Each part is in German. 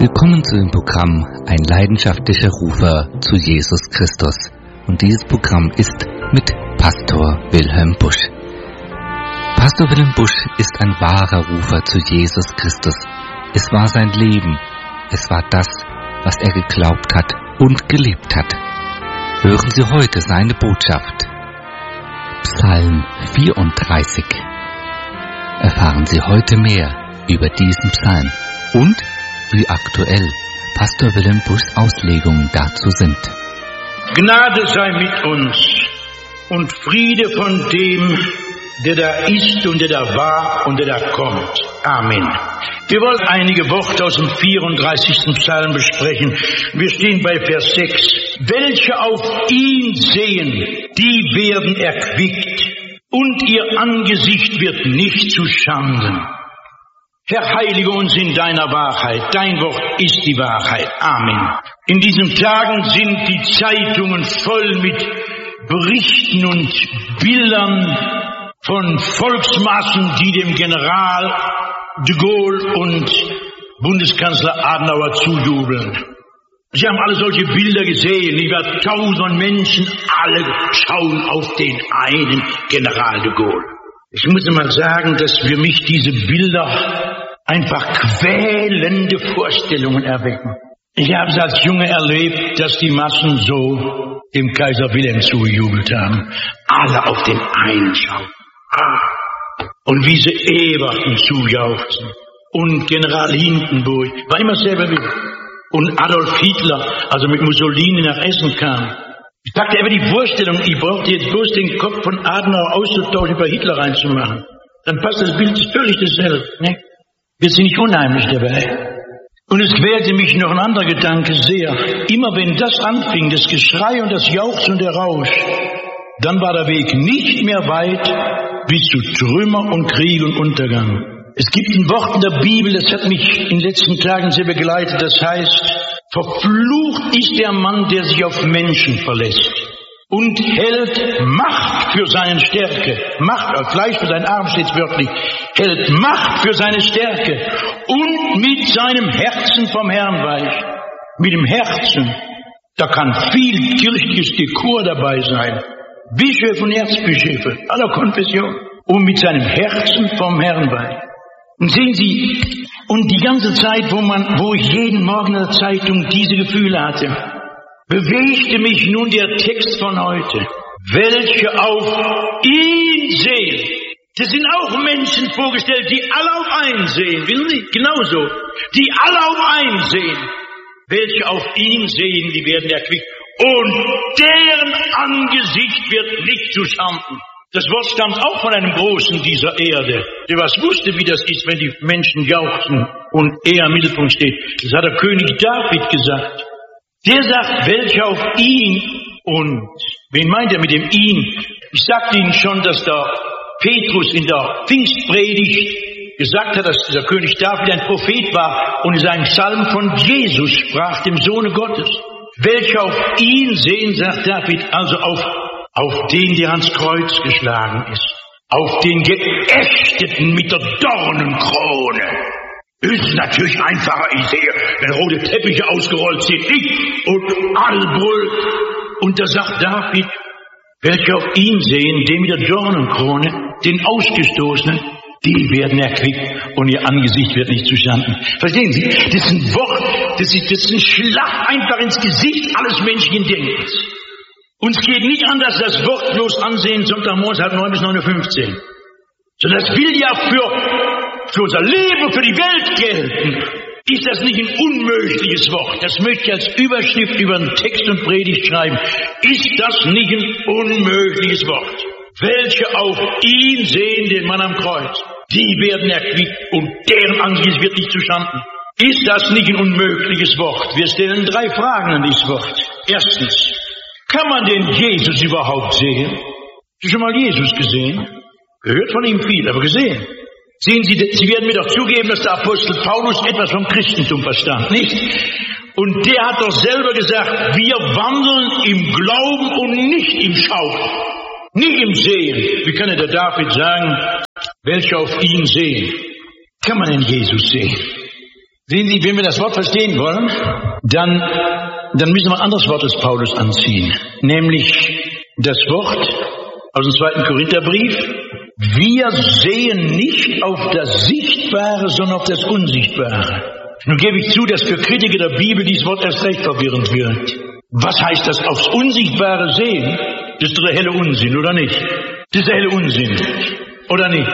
Willkommen zu dem Programm Ein leidenschaftlicher Rufer zu Jesus Christus. Und dieses Programm ist mit Pastor Wilhelm Busch. Pastor Wilhelm Busch ist ein wahrer Rufer zu Jesus Christus. Es war sein Leben. Es war das, was er geglaubt hat und gelebt hat. Hören Sie heute seine Botschaft. Psalm 34. Erfahren Sie heute mehr über diesen Psalm und wie aktuell Pastor Wilhelm Buschs Auslegungen dazu sind. Gnade sei mit uns und Friede von dem, der da ist und der da war und der da kommt. Amen. Wir wollen einige Worte aus dem 34. Psalm besprechen. Wir stehen bei Vers 6. Welche auf ihn sehen, die werden erquickt, und ihr Angesicht wird nicht zu Schanden. Herr, heilige uns in deiner Wahrheit. Dein Wort ist die Wahrheit. Amen. In diesen Tagen sind die Zeitungen voll mit Berichten und Bildern von Volksmassen, die dem General de Gaulle und Bundeskanzler Adenauer zujubeln. Sie haben alle solche Bilder gesehen, über 1000 Menschen, alle schauen auf den einen General de Gaulle. Ich muss mal sagen, dass für mich diese Bilder einfach quälende Vorstellungen erwecken. Ich habe es als Junge erlebt, dass die Massen so dem Kaiser Wilhelm zugejubelt haben. Alle auf den einen schauen. Und wie sie Eberten zujauchzen. Und General Hindenburg, war immer selber wieder. Und Adolf Hitler, also mit Mussolini nach Essen kam. Ich dachte einfach die Vorstellung, ich brauchte jetzt bloß den Kopf von Adenauer auszutauschen, bei Hitler reinzumachen. Dann passt das Bild völlig dasselbe. Ne? Wird sie nicht unheimlich dabei? Und es quälte mich noch ein anderer Gedanke sehr. Immer wenn das anfing, das Geschrei und das Jauchzen und der Rausch, dann war der Weg nicht mehr weit bis zu Trümmer und Krieg und Untergang. Es gibt ein Wort in der Bibel, das hat mich in den letzten Tagen sehr begleitet, das heißt, verflucht ist der Mann, der sich auf Menschen verlässt und hält Macht für seine Stärke. Macht, Fleisch für seinen Arm steht wörtlich, hält Macht für seine Stärke und mit seinem Herzen vom Herrn weich. Mit dem Herzen, da kann viel kirchliches Dekor dabei sein. Bischöfe und Erzbischöfe aller Konfession und mit seinem Herzen vom Herrn weich. Und sehen Sie, und die ganze Zeit, wo ich jeden Morgen in der Zeitung diese Gefühle hatte, bewegte mich nun der Text von heute. Welche auf ihn sehen. Das sind auch Menschen vorgestellt, die alle auf einen sehen, wissen Sie? Genauso. Die alle auf einen sehen. Welche auf ihn sehen, die werden erquickt. Und deren Angesicht wird nicht zu Schanden. Das Wort stammt auch von einem Großen dieser Erde, der was wusste, wie das ist, wenn die Menschen jauchzen und er im Mittelpunkt steht. Das hat der König David gesagt. Der sagt, welcher auf ihn und, wen meint er mit dem ihn? Ich sagte Ihnen schon, dass der Petrus in der Pfingstpredigt gesagt hat, dass dieser König David ein Prophet war und in seinem Psalm von Jesus sprach, dem Sohne Gottes. Welcher auf ihn sehen, sagt David, also auf den, der ans Kreuz geschlagen ist, auf den Geächteten mit der Dornenkrone. Ist natürlich einfacher, ich sehe, wenn rote Teppiche ausgerollt sind, ich und Allbrüll. Und da sagt David, welche auf ihn sehen, den mit der Dornenkrone, den Ausgestoßenen, die werden erquickt und ihr Angesicht wird nicht zustanden. Verstehen Sie? Das ist ein Wort, das ist ein Schlag einfach ins Gesicht alles menschlichen Denkens. Uns geht nicht an, dass das Wort bloß ansehen, Sonntagmorgens 8:30 bis 9:15 Uhr. Sondern das will ja für unser Leben, für die Welt gelten. Ist das nicht ein unmögliches Wort? Das möchte ich als Überschrift über einen Text und Predigt schreiben. Ist das nicht ein unmögliches Wort? Welche auf ihn sehen, den Mann am Kreuz, die werden erquickt und deren Angesicht wird nicht zuschanden. Ist das nicht ein unmögliches Wort? Wir stellen 3 Fragen an dieses Wort. Erstens, kann man den Jesus überhaupt sehen? Hast du schon mal Jesus gesehen? Gehört von ihm viel, aber gesehen. Sehen Sie, Sie werden mir doch zugeben, dass der Apostel Paulus etwas vom Christentum verstand, nicht? Und der hat doch selber gesagt, wir wandeln im Glauben und nicht im Schauen, nicht im Sehen. Wie kann der David sagen, welche auf ihn sehen? Kann man den Jesus sehen? Sehen Sie, wenn wir das Wort verstehen wollen, dann müssen wir ein anderes Wort des Paulus anziehen, nämlich das Wort aus dem 2. Korintherbrief: Wir sehen nicht auf das Sichtbare, sondern auf das Unsichtbare. Nun gebe ich zu, dass für Kritiker der Bibel dieses Wort erst recht verwirrend wird. Was heißt das aufs Unsichtbare sehen? Das ist der helle Unsinn, oder nicht? Das ist der helle Unsinn, oder nicht?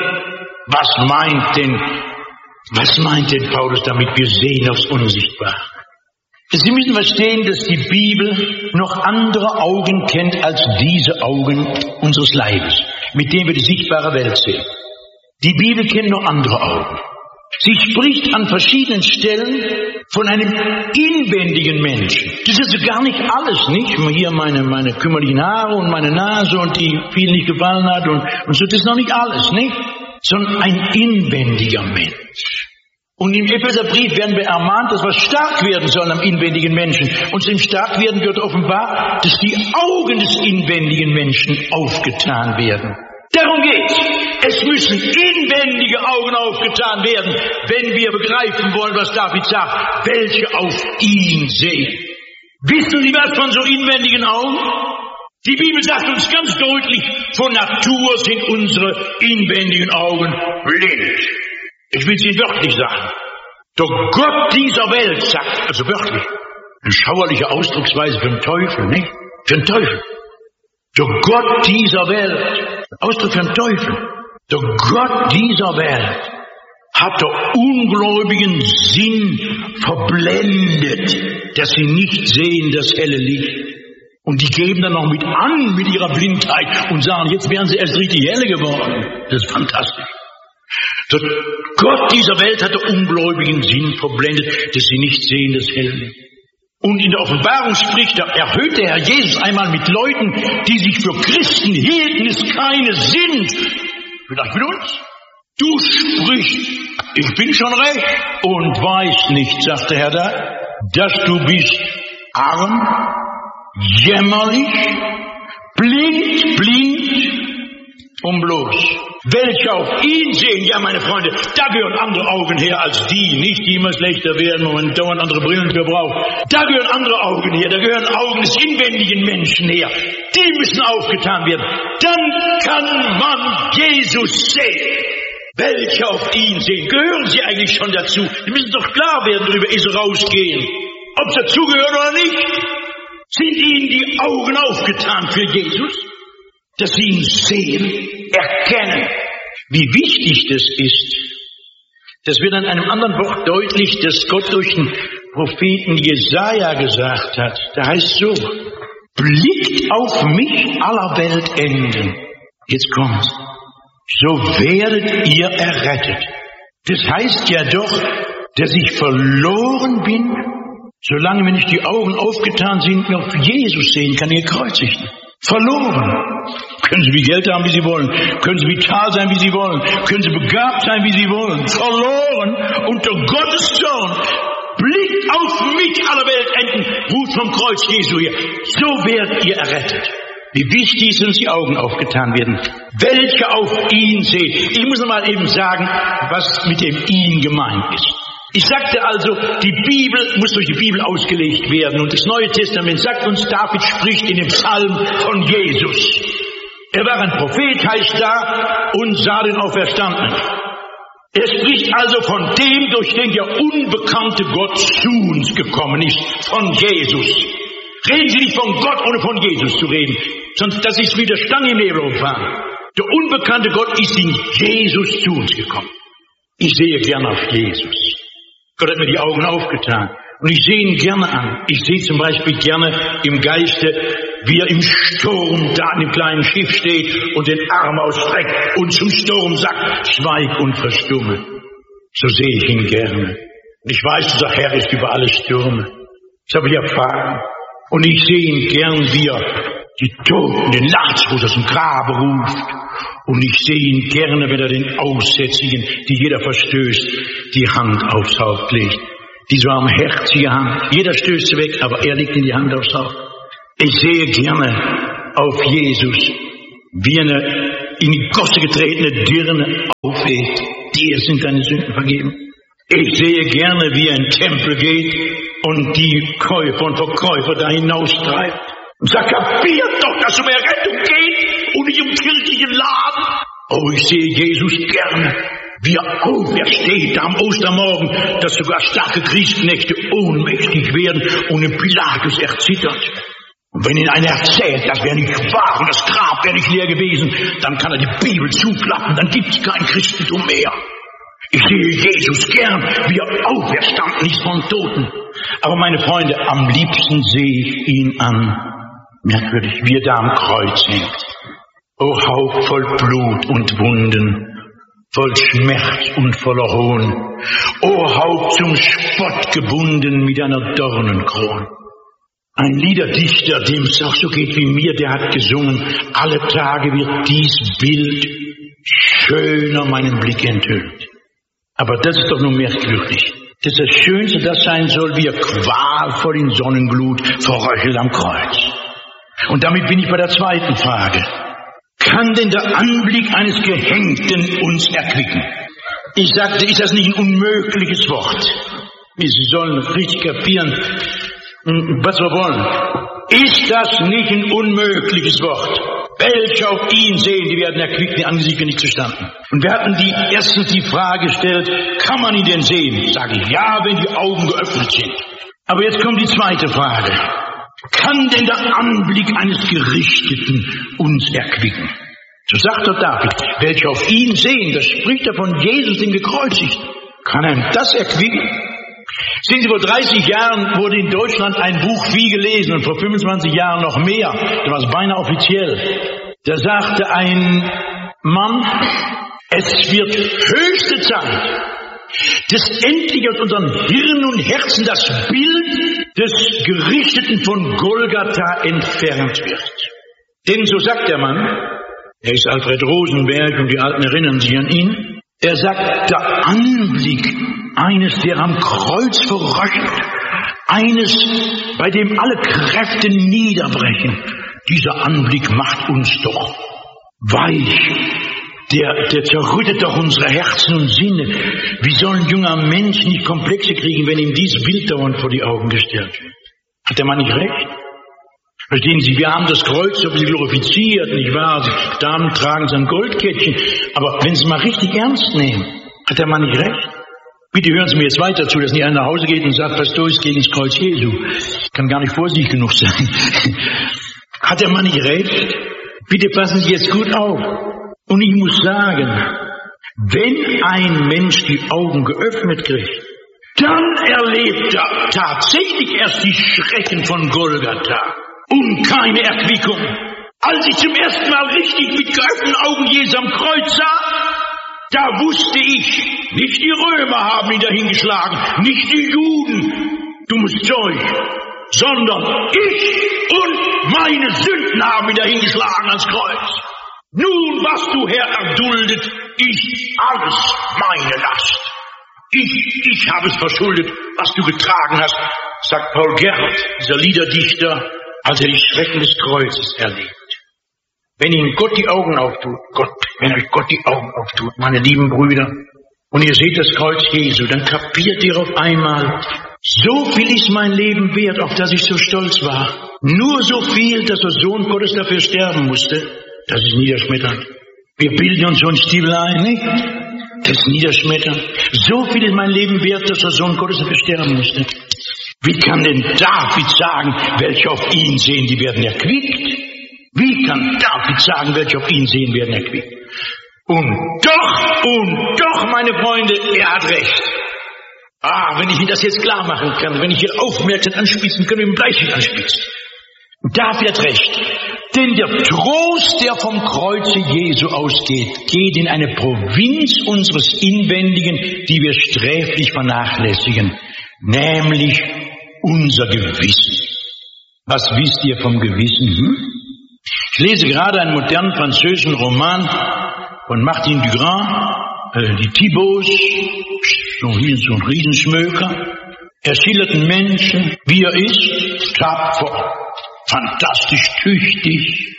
Was meint denn Paulus damit, wir sehen aufs Unsichtbare? Sie müssen verstehen, dass die Bibel noch andere Augen kennt als diese Augen unseres Leibes, mit denen wir die sichtbare Welt sehen. Die Bibel kennt noch andere Augen. Sie spricht an verschiedenen Stellen von einem inwendigen Menschen. Das ist gar nicht alles, nicht? Hier meine kümmerlichen Haare und meine Nase und die vielen nicht gefallen hat und so, das ist noch nicht alles, nicht? Sondern ein inwendiger Mensch. Und im Epheserbrief werden wir ermahnt, dass wir stark werden sollen am inwendigen Menschen. Und im Starkwerden wird offenbar, dass die Augen des inwendigen Menschen aufgetan werden. Darum geht's. Es müssen inwendige Augen aufgetan werden, wenn wir begreifen wollen, was David sagt, welche auf ihn sehen. Wissen Sie was von so inwendigen Augen? Die Bibel sagt uns ganz deutlich, von Natur sind unsere inwendigen Augen blind. Ich will es Ihnen wörtlich sagen. Der Gott dieser Welt sagt, also wörtlich, eine schauerliche Ausdrucksweise für den Teufel, nicht? Für den Teufel. Der Gott dieser Welt, Ausdruck für den Teufel. Der Gott dieser Welt hat der ungläubigen Sinn verblendet, dass sie nicht sehen das helle Licht. Und die geben dann noch mit an mit ihrer Blindheit und sagen, jetzt wären sie erst richtig helle geworden. Das ist fantastisch. Der Gott dieser Welt hat der ungläubigen Sinn verblendet, dass sie nicht sehen das helle Licht. Und in der Offenbarung erhöht der Herr Jesus einmal mit Leuten, die sich für Christen hielten, es keine sind. Vielleicht mit uns. Du sprichst, ich bin schon recht und weiß nicht, sagt der Herr da, dass du bist arm, jämmerlich, blind und bloß. Welche auf ihn sehen, ja meine Freunde, da gehören andere Augen her als die, nicht die immer schlechter werden, wo man dauernd andere Brillen für braucht. Da gehören andere Augen her, da gehören Augen des inwendigen Menschen her. Die müssen aufgetan werden. Dann kann man Jesus sehen. Welche auf ihn sehen, gehören sie eigentlich schon dazu? Die müssen doch klar werden darüber, ehe sie rausgehen. Ob sie dazugehören oder nicht, sind ihnen die Augen aufgetan für Jesus, dass sie ihn sehen, erkennen, wie wichtig das ist. Das wird an einem anderen Wort deutlich, das Gott durch den Propheten Jesaja gesagt hat. Da heißt so, blickt auf mich aller Weltenden. Jetzt kommt's. So werdet ihr errettet. Das heißt ja doch, dass ich verloren bin, solange mir nicht die Augen aufgetan sind, mir auf Jesus sehen kann, den Gekreuzigten. Verloren. Können Sie wie Geld haben, wie Sie wollen. Können Sie vital sein, wie Sie wollen. Können Sie begabt sein, wie Sie wollen. Verloren unter Gottes Zorn. Blickt auf mich, aller Weltenden, ruft vom Kreuz Jesu her. So werdet ihr errettet. Wie wichtig ist, dass die Augen aufgetan werden. Welche auf ihn sehen. Ich muss noch mal eben sagen, was mit dem ihn gemeint ist. Ich sagte also, die Bibel muss durch die Bibel ausgelegt werden. Und das Neue Testament sagt uns, David spricht in dem Psalm von Jesus. Er war ein Prophet, heißt da, und sah den Auferstandenen. Er spricht also von dem, durch den der unbekannte Gott zu uns gekommen ist, von Jesus. Reden Sie nicht von Gott, ohne von Jesus zu reden, sonst das ist wie der Stange im Nebel umfahren. Der unbekannte Gott ist in Jesus zu uns gekommen. Ich sehe gerne auf Jesus. Gott hat mir die Augen aufgetan. Und ich sehe ihn gerne an. Ich sehe zum Beispiel gerne im Geiste, wie er im Sturm da in dem kleinen Schiff steht und den Arm ausstreckt und zum Sturm sagt, schweig und verstumme. So sehe ich ihn gerne. Und ich weiß, dass der Herr ist über alle Stürme. Das habe ich erfahren. Und ich sehe ihn gern, wie er die Toten, den Lazarus aus dem Grabe ruft. Und ich sehe ihn gerne, wenn er den Aussätzigen, die jeder verstößt, die Hand aufs Haupt legt. Diese warmherzige Hand. Jeder stößt sie weg, aber er legt ihm die Hand aufs Haupt. Ich sehe gerne auf Jesus, wie eine in die Gosse getretene Dirne aufweht. Dir sind deine Sünden vergeben. Ich sehe gerne, wie er in den Tempel geht und die Käufer und Verkäufer da hinaustreibt. Und sagt, kapiert doch, dass es um Errettung geht und nicht um kirchlichen Laden. Oh, ich sehe Jesus gerne, wie er aufersteht am Ostermorgen, dass sogar starke Kriegsknechte ohnmächtig werden und im Pilatus erzittert. Und wenn ihn einer erzählt, das wäre nicht wahr und das Grab wäre nicht leer gewesen, dann kann er die Bibel zuklappen, dann gibt es kein Christentum mehr. Ich sehe Jesus gern, wie er auferstanden ist von Toten. Aber meine Freunde, am liebsten sehe ich ihn an, merkwürdig, wie er da am Kreuz hängt. O Haupt voll Blut und Wunden, voll Schmerz und voller Hohn. O Haupt zum Spott gebunden mit einer Dornenkron. Ein Liederdichter, dem es auch so geht wie mir, der hat gesungen, alle Tage wird dies Bild schöner meinen Blick enthüllt. Aber das ist doch nur merkwürdig. Das ist das Schönste, das sein soll, wie er qualvoll in Sonnenglut verröchelt am Kreuz. Und damit bin ich bei der zweiten Frage. Kann denn der Anblick eines Gehängten uns erquicken? Ich sagte, ist das nicht ein unmögliches Wort? Sie sollen richtig kapieren, was wir wollen. Ist das nicht ein unmögliches Wort? Welche auf ihn sehen, die werden erquickt, die Angesichter nicht zustanden. Und wir hatten erstens die Frage gestellt, kann man ihn denn sehen? Sage ich, ja, wenn die Augen geöffnet sind. Aber jetzt kommt die zweite Frage. Kann denn der Anblick eines Gerichteten uns erquicken? So sagt doch David, welche auf ihn sehen, das spricht er von Jesus, den Gekreuzigten. Kann einem das erquicken? Sehen Sie, vor 30 Jahren wurde in Deutschland ein Buch viel gelesen und vor 25 Jahren noch mehr. Das war beinahe offiziell. Da sagte ein Mann, es wird höchste Zeit, dass endlich aus unseren Hirn und Herzen das Bild des Gerichteten von Golgatha entfernt wird. Denn so sagt der Mann, er ist Alfred Rosenberg und die Alten erinnern sich an ihn, er sagt, der Anblick eines, der am Kreuz verröchelt, eines, bei dem alle Kräfte niederbrechen, dieser Anblick macht uns doch weich. Der zerrüttet doch unsere Herzen und Sinne. Wie soll ein junger Mensch nicht Komplexe kriegen, wenn ihm dieses Bild dauernd vor die Augen gestellt wird? Hat der Mann nicht recht? Verstehen Sie, wir haben das Kreuz so glorifiziert, nicht wahr? Die Damen tragen sein Goldkettchen. Aber wenn Sie es mal richtig ernst nehmen, hat der Mann nicht recht? Bitte hören Sie mir jetzt weiter zu, dass nicht einer nach Hause geht und sagt, Pastor ist gegen das Kreuz Jesu. Kann gar nicht vorsichtig genug sein. Hat der Mann nicht recht? Bitte passen Sie jetzt gut auf. Und ich muss sagen, wenn ein Mensch die Augen geöffnet kriegt, dann erlebt er tatsächlich erst die Schrecken von Golgatha und keine Erquickung. Als ich zum ersten Mal richtig mit geöffneten Augen Jesus am Kreuz sah, da wusste ich, nicht die Römer haben ihn dahingeschlagen, nicht die Juden, dummes Zeug, sondern ich und meine Sünden haben ihn dahingeschlagen ans Kreuz. Nun, was du, Herr, erduldet, ist alles meine Last. Ich habe es verschuldet, was du getragen hast, sagt Paul Gerhardt, dieser Liederdichter, als er die Schrecken des Kreuzes erlebt. Wenn Ihnen Gott die Augen auftut, wenn euch Gott die Augen auftut, meine lieben Brüder, und ihr seht das Kreuz Jesu, dann kapiert ihr auf einmal, so viel ist mein Leben wert, auf das ich so stolz war. Nur so viel, dass der Sohn Gottes dafür sterben musste. Das ist niederschmetternd. Wir bilden uns so ein Stiefel ein, nicht? Das ist niederschmetternd. So viel ist mein Leben wert, dass der Sohn Gottes dafür sterben musste. Wie kann denn David sagen, welche auf ihn sehen, die werden erquickt? Wie kann David sagen, welche auf ihn sehen, werden erquickt? Und doch, meine Freunde, er hat recht. Wenn ich Ihnen das jetzt klar machen kann, wenn ich hier aufmerksam anspitzen kann, mit dem Bleistift anspitzen. David hat recht. Denn der Trost, der vom Kreuze Jesu ausgeht, geht in eine Provinz unseres Inwendigen, die wir sträflich vernachlässigen, nämlich unser Gewissen. Was wisst ihr vom Gewissen? Ich lese gerade einen modernen französischen Roman von Martin Dugras, die Thibauts, so ein Riesenschmöker. Er schildert einen Menschen, wie er ist, tapfer, fantastisch tüchtig,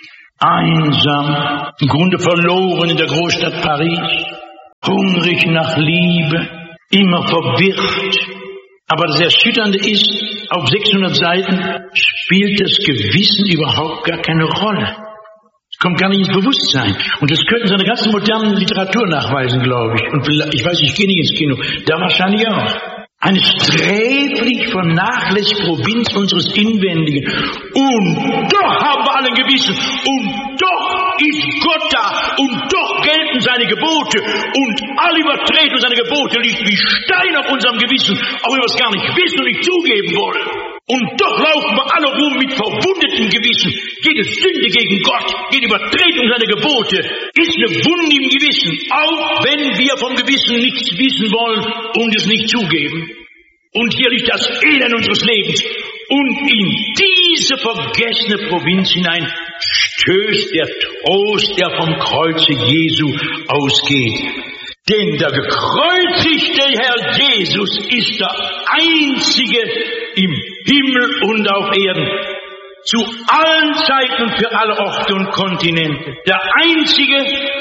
einsam, im Grunde verloren in der Großstadt Paris, hungrig nach Liebe, immer verwirrt. Aber das Erschütternde ist, auf 600 Seiten spielt das Gewissen überhaupt gar keine Rolle. Es kommt gar nicht ins Bewusstsein. Und das könnten Sie in der ganzen modernen Literatur nachweisen, glaube ich. Und ich weiß, ich gehe nicht ins Kino, da wahrscheinlich auch. Eine sträflich vernachlässigte Provinz unseres Inwendigen. Und doch haben wir alle ein Gewissen. Und doch ist Gott da. Und doch gelten seine Gebote. Und alle Übertretung seiner Gebote liegt wie Stein auf unserem Gewissen, auch wenn wir es gar nicht wissen und nicht zugeben wollen. Und doch laufen wir alle rum mit verwundetem Gewissen. Jede Sünde gegen Gott, jede Übertretung seiner Gebote ist eine Wunde im Gewissen, auch wenn wir vom Gewissen nichts wissen wollen und es nicht zugeben. Und hier liegt das Elend unseres Lebens. Und in diese vergessene Provinz hinein stößt der Trost, der vom Kreuze Jesu ausgeht. Denn der gekreuzigte Herr Jesus ist der Einzige im Himmel und auf Erden, zu allen Zeiten und für alle Orte und Kontinente. Der Einzige,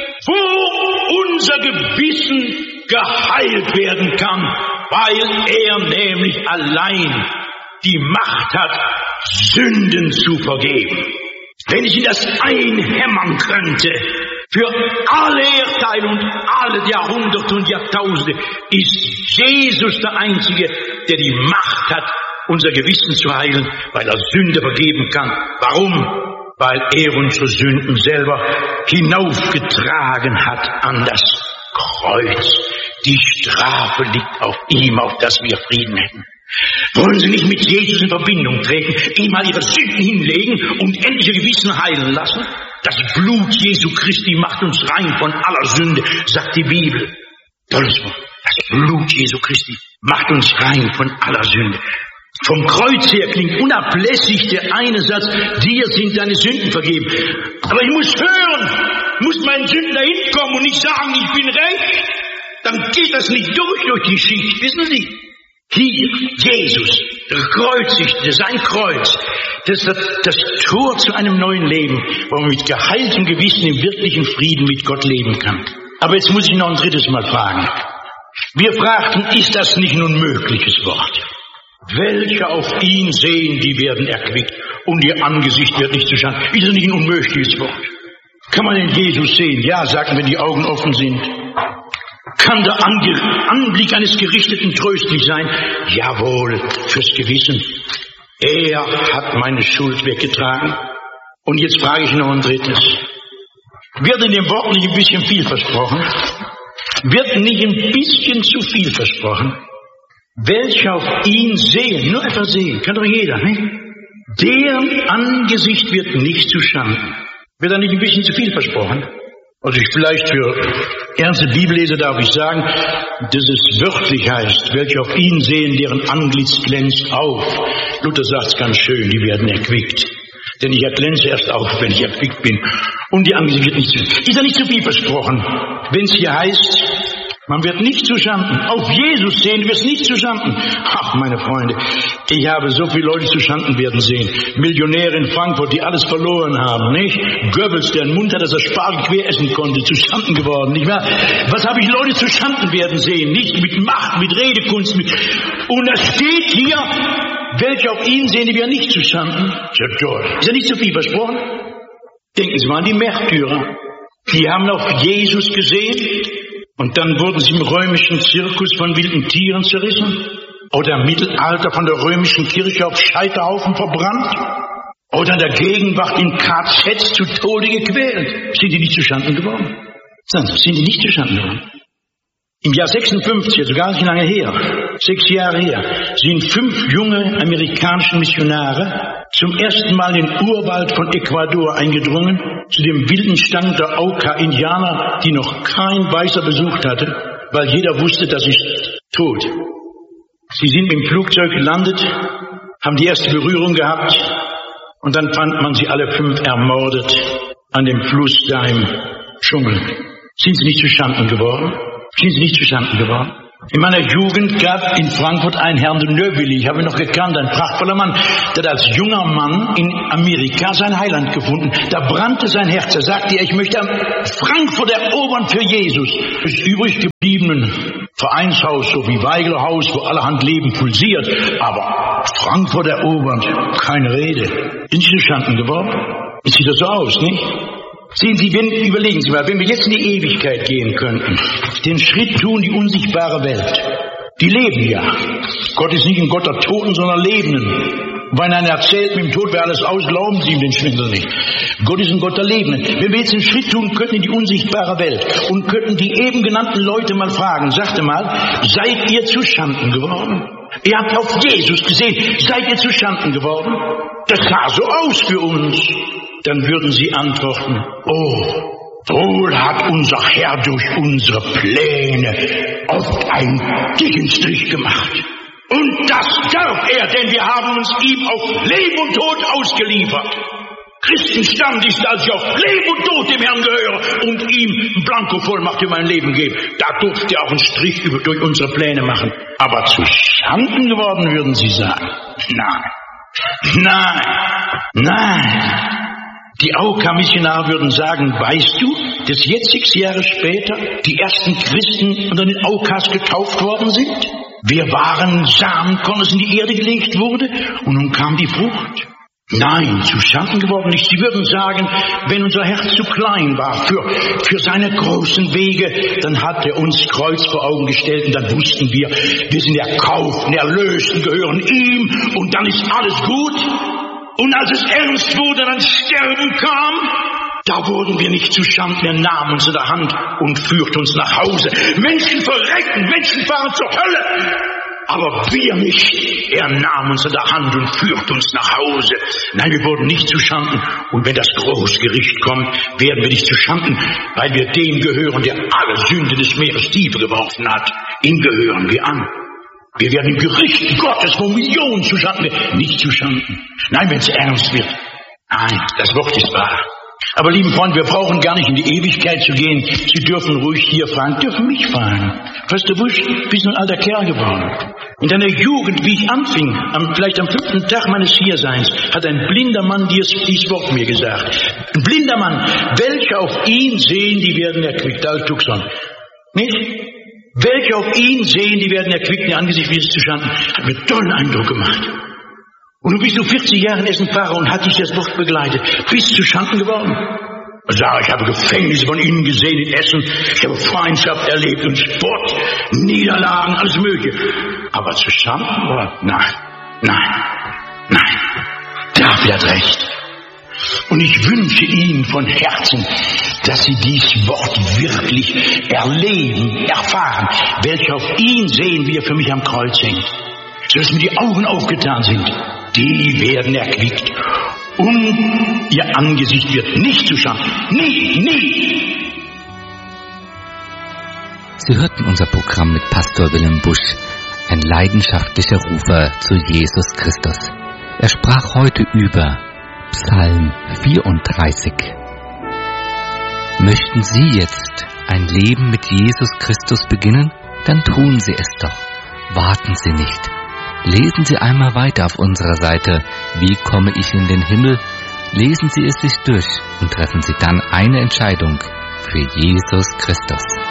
wo unser Gewissen geheilt werden kann, weil er nämlich allein die Macht hat, Sünden zu vergeben. Wenn ich Ihnen das einhämmern könnte, für alle Erdteile und alle Jahrhunderte und Jahrtausende ist Jesus der Einzige, der die Macht hat, unser Gewissen zu heilen, weil er Sünde vergeben kann. Warum? Weil er unsere Sünden selber hinaufgetragen hat an das Kreuz. Die Strafe liegt auf ihm, auf dass wir Frieden hätten. Wollen Sie nicht mit Jesus in Verbindung treten, ihm mal Ihre Sünden hinlegen und endlich Ihr Gewissen heilen lassen? Das Blut Jesu Christi macht uns rein von aller Sünde, sagt die Bibel. Tolles Wort. Das Blut Jesu Christi macht uns rein von aller Sünde. Vom Kreuz her klingt unablässig der eine Satz, dir sind deine Sünden vergeben. Aber ich muss hören, muss meinen Sünden dahin kommen und nicht sagen, ich bin recht. Dann geht das nicht durch die Schicht, wissen Sie? Hier, Jesus, der Gekreuzigte, sein Kreuz, das ist das Tor zu einem neuen Leben, wo man mit geheiltem Gewissen im wirklichen Frieden mit Gott leben kann. Aber jetzt muss ich noch ein drittes Mal fragen. Wir fragten, ist das nicht nun mögliches Wort? Welche auf ihn sehen, die werden erquickt und ihr Angesicht wird nicht zu Schanden. Ist das nicht ein unmögliches Wort? Kann man den Jesus sehen? Ja, sagen, wenn die Augen offen sind. Kann der Anblick eines Gerichteten tröstlich sein? Jawohl, fürs Gewissen. Er hat meine Schuld weggetragen. Und jetzt frage ich noch ein drittes. Wird in dem Wort nicht ein bisschen viel versprochen? Wird nicht ein bisschen zu viel versprochen? Welche auf ihn sehen, nur etwas sehen, kann doch jeder, ne? Deren Angesicht wird nicht zu Schanden. Wird da nicht ein bisschen zu viel versprochen? Also vielleicht für ernste Bibelleser darf ich sagen, dass es wörtlich heißt, welche auf ihn sehen, deren Antlitz glänzt auf. Luther sagt es ganz schön, die werden erquickt. Denn ich erglänze erst auf, wenn ich erquickt bin. Und die Angesicht wird nicht zu viel. Ist ja nicht zu viel versprochen, wenn es hier heißt, man wird nicht zu Schanden. Auf Jesus sehen wird es nicht zu Schanden. Ach, meine Freunde, ich habe so viele Leute zu Schanden werden sehen. Millionäre in Frankfurt, die alles verloren haben, nicht? Goebbels, der einen Mund hat, dass er Spargel quer essen konnte, zu Schanden geworden, nicht wahr? Was habe ich Leute zu Schanden werden sehen? Nicht mit Macht, mit Redekunst, Und da steht hier, welche auf ihn sehen, die wir nicht zu Schanden. Ja, toll. Ist ja nicht so viel versprochen? Denken Sie mal an die Märtyrer. Die haben auf Jesus gesehen. Und dann wurden sie im römischen Zirkus von wilden Tieren zerrissen. Oder im Mittelalter von der römischen Kirche auf Scheiterhaufen verbrannt. Oder in der Gegenwart in KZs zu Tode gequält. Sind die nicht zu Schanden geworden? Sind die nicht zu Schanden geworden? Im Jahr 56, also gar nicht lange her, 6 Jahre her, sind 5 junge amerikanische Missionare zum ersten Mal in den Urwald von Ecuador eingedrungen, zu dem wilden Stamm der Auca-Indianer, die noch kein Weißer besucht hatte, weil jeder wusste, das ist tot. Sie sind mit dem Flugzeug gelandet, haben die erste Berührung gehabt und dann fand man sie alle 5 ermordet an dem Fluss da im Dschungel. Sind sie nicht zu Schanden geworden? Sind sie nicht zu Schanden geworden? In meiner Jugend gab in Frankfurt einen Herrn de Neuville, ich habe ihn noch gekannt, ein prachtvoller Mann, der hat als junger Mann in Amerika sein Heiland gefunden. Da brannte sein Herz. Er sagte, ich möchte Frankfurt erobern für Jesus. Das übrig gebliebenen Vereinshaus, so wie Weigelerhaus, wo allerhand Leben pulsiert, aber Frankfurt erobernd, keine Rede. Sind Sie zu Schanden geworden? Sieht das so aus, nicht? Sehen Sie, überlegen Sie mal, wenn wir jetzt in die Ewigkeit gehen könnten, den Schritt tun, die unsichtbare Welt. Die leben ja. Gott ist nicht ein Gott der Toten, sondern Lebenden. Wenn einer erzählt, mit dem Tod wäre alles aus, glauben Sie ihm den Schwindel nicht. Gott ist ein Gott der Lebenden. Wenn wir jetzt einen Schritt tun könnten in die unsichtbare Welt und könnten die eben genannten Leute mal fragen, sagte mal, seid ihr zu Schanden geworden? Ihr habt auf Jesus gesehen, seid ihr zu Schanden geworden? Das sah so aus für uns. Dann würden sie antworten, oh, wohl hat unser Herr durch unsere Pläne oft einen Gegenstrich gemacht. Und das darf er, denn wir haben uns ihm auf Leben und Tod ausgeliefert. Christenstand ist, als ich auf Leben und Tod dem Herrn gehöre und ihm Blankovollmacht in mein Leben gebe. Da durfte er auch einen Strich durch unsere Pläne machen. Aber zu Schanden geworden, würden sie sagen. Nein. Die AOK-Missionare würden sagen, weißt du, dass jetzt 6 Jahre später die ersten Christen unter den AOKs getauft worden sind? Wir waren Samenkorn, das in die Erde gelegt wurde, und nun kam die Frucht. Nein, zu Schanden geworden nicht. Sie würden sagen, wenn unser Herz zu klein war für seine großen Wege, dann hat er uns Kreuz vor Augen gestellt und dann wussten wir sind erkauft, erlöst, gehören ihm und dann ist alles gut. Und als es ernst wurde, dann Sterben kam, da wurden wir nicht zu Schanden, er nahm uns in der Hand und führte uns nach Hause. Menschen verrecken, Menschen fahren zur Hölle. Aber wir nicht. Er nahm uns in der Hand und führte uns nach Hause. Nein, wir wurden nicht zu Schanden. Und wenn das Großgericht kommt, werden wir nicht zu Schanden, weil wir dem gehören, der alle Sünde des Meeres tiefer geworfen hat. Ihm gehören wir an. Wir werden im Gericht Gottes von Millionen zu Schanden, nicht zu Schanden. Nein, wenn es ernst wird. Nein, das Wort ist wahr. Aber lieben Freunde, wir brauchen gar nicht in die Ewigkeit zu gehen. Sie dürfen ruhig hier fragen, dürfen mich fragen. Pastor Busch, bist du ein alter Kerl geworden? In deiner Jugend, wie ich anfing, vielleicht am 5. Tag meines Hierseins, hat ein blinder Mann dies Wort mir gesagt. Ein blinder Mann, welche auf ihn sehen, die werden erquickt. Da ist Tucson. Nicht? Welche auf ihn sehen, die werden erquickt, in ihr Angesicht wie es zu Schanden. Hat mir tollen Eindruck gemacht. Und du bist so 40 Jahre in Essen Pfarrer und hat dich das Wort begleitet. Bist zu Schanden geworden? Sag, ich habe Gefängnisse von ihnen gesehen in Essen. Ich habe Feindschaft erlebt und Spott, Niederlagen, alles Mögliche. Aber zu Schanden geworden? Nein. Dafür hat recht. Und ich wünsche Ihnen von Herzen, dass Sie dies Wort wirklich erleben, erfahren. Welche auf ihn sehen, wie er für mich am Kreuz hängt. Sodass mir die Augen aufgetan sind. Die werden erquickt. Und ihr Angesicht wird nicht zu Schanden. Nie. Sie hörten unser Programm mit Pastor Wilhelm Busch, ein leidenschaftlicher Rufer zu Jesus Christus. Er sprach heute über Psalm 34. Möchten Sie jetzt ein Leben mit Jesus Christus beginnen? Dann tun Sie es doch. Warten Sie nicht. Lesen Sie einmal weiter auf unserer Seite Wie komme ich in den Himmel? Lesen Sie es sich durch und treffen Sie dann eine Entscheidung für Jesus Christus.